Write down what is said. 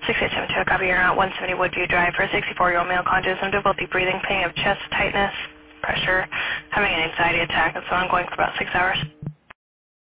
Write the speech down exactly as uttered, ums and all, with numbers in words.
six eight seven two, copy. You're on one seventy Woodview Drive for a sixty-four-year-old male conscious of difficulty breathing, pain of chest tightness, pressure, having an anxiety attack, and so on, going for about six hours.